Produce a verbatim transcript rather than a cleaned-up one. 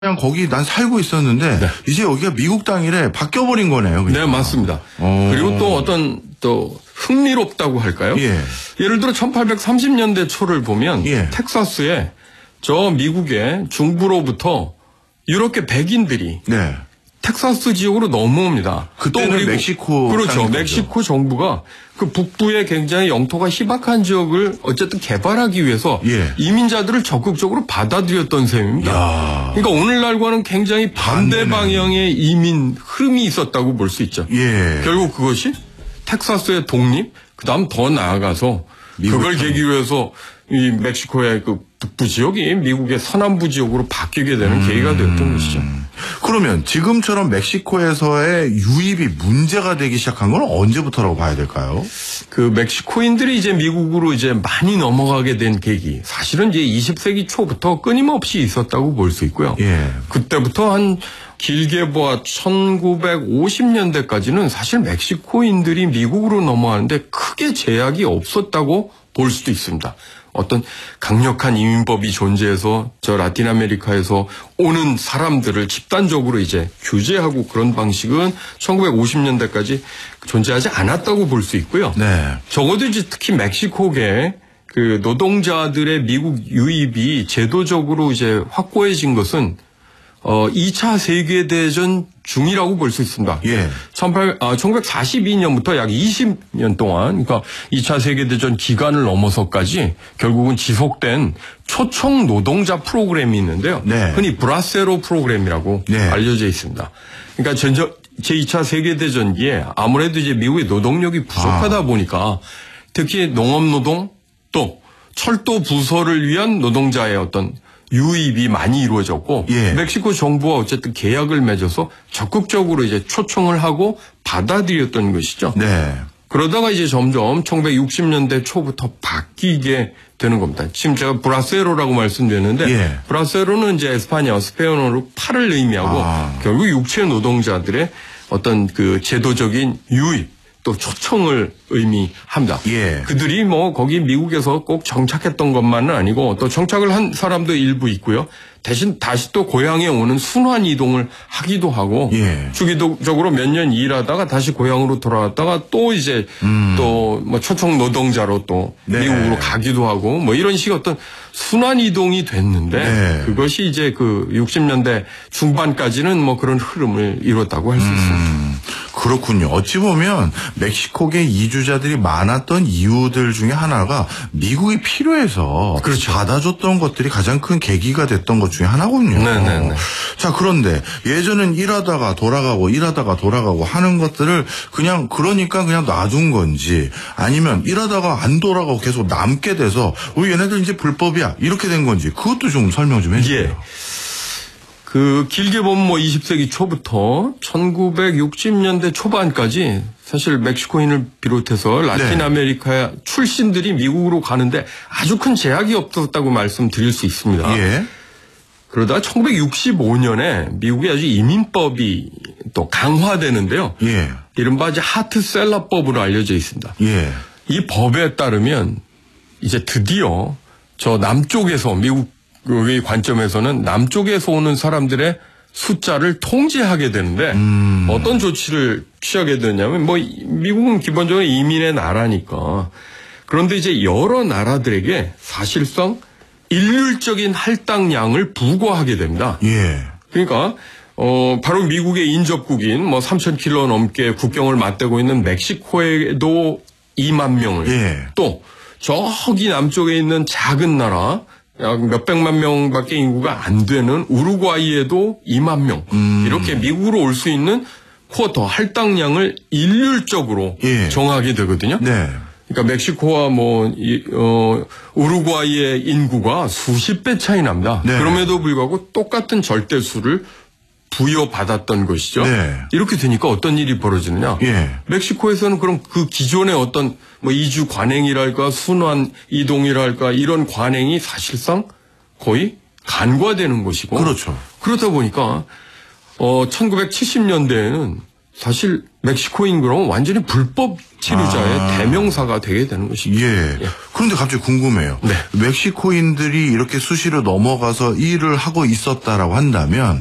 그냥 거기 난 살고 있었는데 네. 이제 여기가 미국 땅이래 바뀌어버린 거네요. 그냥. 네, 맞습니다. 오. 그리고 또 어떤 또 흥미롭다고 할까요? 예. 예를 들어 천팔백삼십 년대 초를 보면 예. 텍사스에 저 미국의 중부로부터 유럽계 백인들이 네. tek사스 지역으로 넘어옵니다. 그때는 멕시코 그렇죠. 멕시코 정부가 그 북부의 굉장히 영토가 희박한 지역을 어쨌든 개발하기 위해서 예. 이민자들을 적극적으로 받아들였던 셈입니다. 야. 그러니까 오늘날과는 굉장히 반대 방향의 이민 흐름이 있었다고 볼 수 있죠. 예. 결국 그것이 텍사스의 독립, 그다음 더 나아가서 그걸 계기 위해서 이 멕시코의 그 북부 지역이 미국의 서남부 지역으로 바뀌게 되는 음. 계기가 되었던 것이죠. 그러면 지금처럼 멕시코에서의 유입이 문제가 되기 시작한 건 언제부터라고 봐야 될까요? 그 멕시코인들이 이제 미국으로 이제 많이 넘어가게 된 계기, 사실은 이제 이십 세기 초부터 끊임없이 있었다고 볼 수 있고요. 예. 그때부터 한 길게 보아 천구백오십 년대까지는 사실 멕시코인들이 미국으로 넘어가는데 크게 제약이 없었다고 볼 수도 있습니다. 어떤 강력한 이민법이 존재해서 저 라틴 아메리카에서 오는 사람들을 집단적으로 이제 규제하고 그런 방식은 천구백오십 년대까지 존재하지 않았다고 볼 수 있고요. 네. 적어도 이제 특히 멕시코계 그 노동자들의 미국 유입이 제도적으로 이제 확고해진 것은 어, 이 차 세계대전 중이라고 볼 수 있습니다. 예. 천구백사십이 년부터 약 이십 년 동안, 그러니까 이 차 세계대전 기간을 넘어서까지 결국은 지속된 초청 노동자 프로그램이 있는데요. 네. 흔히 브라세로 프로그램이라고 네. 알려져 있습니다. 그러니까 전저, 제이 차 세계대전기에 아무래도 이제 미국의 노동력이 부족하다 아. 보니까 특히 농업노동 또 철도 부서를 위한 노동자의 어떤 유입이 많이 이루어졌고 예. 멕시코 정부와 어쨌든 계약을 맺어서 적극적으로 이제 초청을 하고 받아들였던 것이죠. 네. 그러다가 이제 점점 천구백육십 년대 초부터 바뀌게 되는 겁니다. 지금 제가 브라세로라고 말씀드렸는데 예. 브라세로는 이제 에스파냐, 스페인어로 팔을 의미하고 아. 결국 육체 노동자들의 어떤 그 제도적인 유입 또 초청을 의미합니다. 예. 그들이 뭐 거기 미국에서 꼭 정착했던 것만은 아니고 또 정착을 한 사람도 일부 있고요. 대신 다시 또 고향에 오는 순환 이동을 하기도 하고 예. 주기적으로 몇 년 일하다가 다시 고향으로 돌아왔다가 또 이제 음. 또 뭐 초청 노동자로 또 네. 미국으로 가기도 하고 뭐 이런 식의 어떤 순환 이동이 됐는데 네. 그것이 이제 그 육십 년대 중반까지는 뭐 그런 흐름을 이뤘다고 할 수 음. 있습니다. 그렇군요. 어찌 보면 멕시코계 이주자들이 많았던 이유들 중에 하나가 미국이 필요해서 그렇죠. 받아줬던 것들이 가장 큰 계기가 됐던 것 중에 하나군요. 네네네. 자, 그런데 예전엔 일하다가 돌아가고 일하다가 돌아가고 하는 것들을 그냥 그러니까 그냥 놔둔 건지 아니면 일하다가 안 돌아가고 계속 남게 돼서 우리 얘네들 이제 불법이야 이렇게 된 건지 그것도 좀 설명 좀 해주세요. 예. 그 길게 보면 뭐 이십 세기 초부터 천구백육십 년대 초반까지 사실 멕시코인을 비롯해서 라틴 네. 아메리카 출신들이 미국으로 가는데 아주 큰 제약이 없었다고 말씀드릴 수 있습니다. 예. 그러다 천구백육십오 년에 미국의 아주 이민법이 또 강화되는데요. 예. 이른바 이제 하트셀러법으로 알려져 있습니다. 예. 이 법에 따르면 이제 드디어 저 남쪽에서 미국 의 관점에서는 남쪽에서 오는 사람들의 숫자를 통제하게 되는데 음. 어떤 조치를 취하게 되냐면 뭐 미국은 기본적으로 이민의 나라니까 그런데 이제 여러 나라들에게 사실상 일률적인 할당량을 부과하게 됩니다. 예. 그러니까 어 바로 미국의 인접국인 뭐 삼천 킬로 넘게 국경을 맞대고 있는 멕시코에도 이만 명을 예. 또 저기 남쪽에 있는 작은 나라 약 몇백만 명밖에 인구가 안 되는 우루과이에도 이만 명 음. 이렇게 미국으로 올 수 있는 쿼터 할당량을 일률적으로 예. 정하게 되거든요. 네. 그러니까 멕시코와 뭐 이, 어, 우루과이의 인구가 수십 배 차이 납니다. 네. 그럼에도 불구하고 똑같은 절대수를 부여받았던 것이죠. 네. 이렇게 되니까 어떤 일이 벌어지느냐. 예. 멕시코에서는 그럼 그 기존의 어떤 뭐 이주 관행이랄까 순환 이동이랄까 이런 관행이 사실상 거의 간과되는 것이고. 그렇죠. 그러다 보니까 어 천구백칠십 년대에는 사실 멕시코인 그러면 완전히 불법 치료자의 아. 대명사가 되게 되는 것이죠. 예. 예. 그런데 갑자기 궁금해요. 네. 멕시코인들이 이렇게 수시로 넘어가서 일을 하고 있었다라고 한다면